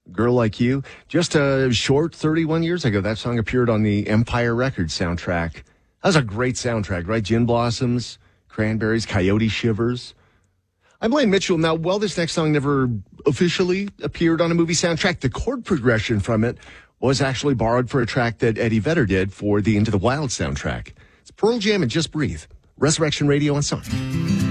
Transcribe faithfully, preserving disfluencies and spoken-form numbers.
Girl Like You. Just a short thirty-one years ago, that song appeared on the Empire Records soundtrack. That was a great soundtrack, right? Gin Blossoms, Cranberries, Coyote Shivers. I'm Blaine Mitchell. Now, while this next song never officially appeared on a movie soundtrack, the chord progression from it was actually borrowed for a track that Eddie Vedder did for the Into the Wild soundtrack. It's Pearl Jam and Just Breathe. Resurrection Radio on Song.